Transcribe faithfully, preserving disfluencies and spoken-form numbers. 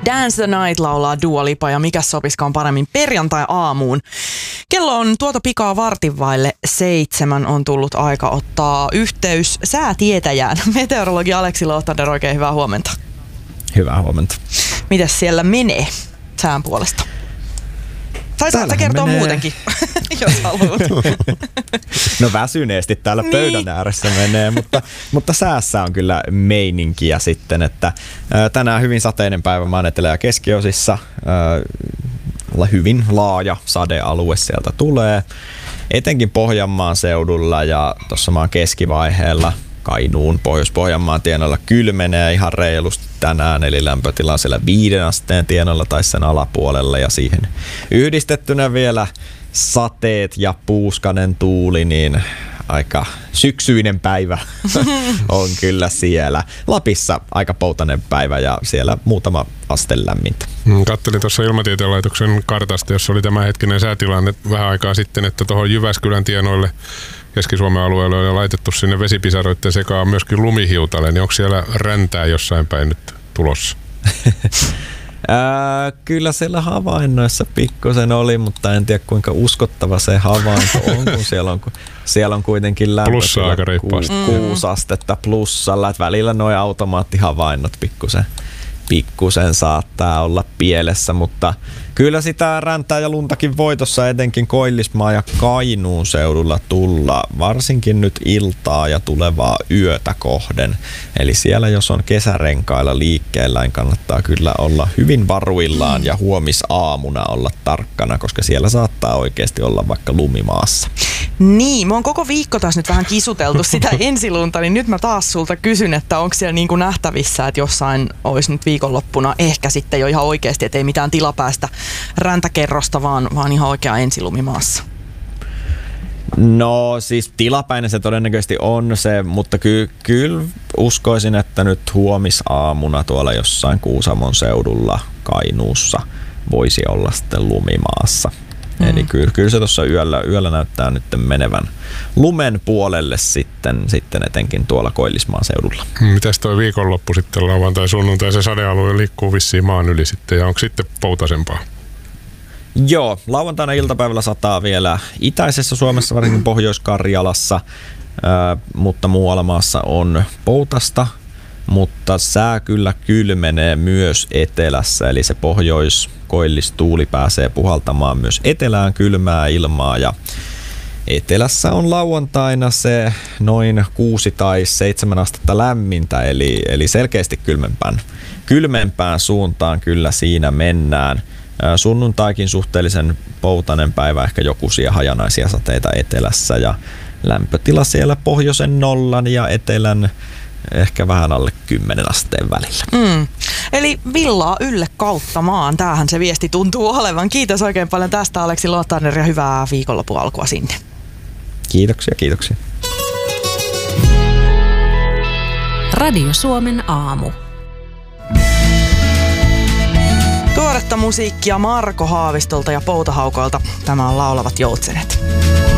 Dance the Night laulaa Dua Lipa ja mikä sopiskaan paremmin perjantai-aamuun. Kello on tuota pikaa vartin vaille seitsemän, on tullut aika ottaa yhteys säätietäjään. Meteorologi Aleksi Lohtander, oikein hyvää huomenta. Hyvää huomenta. Mitäs siellä menee sään puolesta? Saisit sä kertoa menee muutenkin, jos haluat. No väsyneesti täällä niin pöydän ääressä menee, mutta, mutta säässä on kyllä meininkiä sitten, että ää, tänään hyvin sateinen päivä maan etelä- ja keskiosissa. Ää, hyvin laaja sadealue sieltä tulee, etenkin Pohjanmaan seudulla ja tuossa maan keskivaiheella Kainuun, Pohjois-Pohjanmaan tienoilla kylmenee ihan reilusti tänään, eli lämpötila on siellä viiden asteen tienoilla tai sen alapuolella ja siihen yhdistettynä vielä sateet ja puuskanen tuuli, niin aika syksyinen päivä on kyllä siellä. Lapissa aika poutainen päivä ja siellä muutama aste lämmintä. Kattelin tuossa Ilmatieteen laitoksen kartasta, jossa oli tämänhetkinen säätilanne vähän aikaa sitten, että tuohon Jyväskylän tienoille Keski-Suomen alueelle on laitettu sinne vesipisaroiden sekaan myöskin lumihiutale, niin onko siellä räntää jossain päin nyt tulossa? Ää, kyllä siellä havainnoissa pikkusen oli, mutta en tiedä kuinka uskottava se havainto on, kun siellä on, siellä on kuitenkin Plussaa aika reippaasti. ku, kuusi astetta plussalla, että välillä nuo automaattihavainnot pikkusen, pikkusen saattaa olla pielessä, mutta kyllä sitä räntää ja luntakin voi tuossa etenkin Koillismaan ja Kainuun seudulla tulla, varsinkin nyt iltaa ja tulevaa yötä kohden. Eli siellä jos on kesärenkailla liikkeellä, niin kannattaa kyllä olla hyvin varuillaan ja huomisaamuna olla tarkkana, koska siellä saattaa oikeasti olla vaikka lumimaassa. Niin, mä oon koko viikko taas nyt vähän kisuteltu sitä ensilunta, niin nyt mä taas sulta kysyn, että onko siellä niin kuin nähtävissä, että jossain olisi nyt viikonloppuna ehkä sitten jo ihan oikeasti, että ei mitään tilapäistä räntäkerrosta, vaan, vaan ihan oikea ensilumimaassa. No siis tilapäinen se todennäköisesti on se, mutta ky- kyllä uskoisin, että nyt huomisaamuna tuolla jossain Kuusamon seudulla Kainuussa voisi olla sitten lumimaassa. Mm. Eli kyllä, kyllä se tuossa yöllä, yöllä näyttää nyt menevän lumen puolelle sitten, sitten etenkin tuolla Koillismaan seudulla. Mitäs toi viikonloppu sitten lauantai sunnuntai, se sadealue liikkuu vissiin maan yli sitten ja onko sitten poutasempaa? Joo, lauantaina iltapäivällä sataa vielä itäisessä Suomessa, varsinkin Pohjois-Karjalassa, äh, mutta muualla maassa on poutasta, mutta sää kyllä kylmenee myös etelässä, eli se pohjois-koillistuuli pääsee puhaltamaan myös etelään kylmää ilmaa ja etelässä on lauantaina se noin kuusi tai seitsemän astetta lämmintä, eli, eli selkeästi kylmempään, kylmempään suuntaan kyllä siinä mennään. Sunnuntaikin suhteellisen poutainen päivä, ehkä jokuisia hajanaisia sateita etelässä ja lämpötila siellä pohjoisen nollan ja etelän ehkä vähän alle kymmenen asteen välillä. Mm. Eli villaa ylle kautta maan. Tämähän se viesti tuntuu olevan. Kiitos oikein paljon tästä, Aleksi Lohtander, ja hyvää viikonlopun alkua sinne. Kiitoksia, kiitoksia. Radio Suomen aamu. Tuoretta musiikkia Marko Haavistolta ja Poutahaukolta. Tämä on Laulavat joutsenet.